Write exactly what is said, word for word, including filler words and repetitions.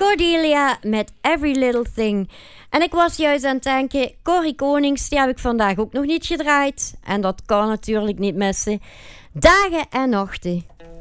Cordelia met Every Little Thing. En ik was juist aan het denken, Corrie Konings, die heb ik vandaag ook nog niet gedraaid. En dat kan natuurlijk niet missen. Dagen en nachten.